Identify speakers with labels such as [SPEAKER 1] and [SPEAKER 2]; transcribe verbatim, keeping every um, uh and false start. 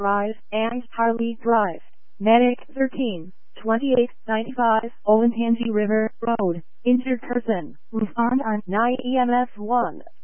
[SPEAKER 1] Rise and Harley Drive. Medic thirteen, twenty-eight ninety-five, Olentangy River Road. Injured person. Respond on nine E M S one.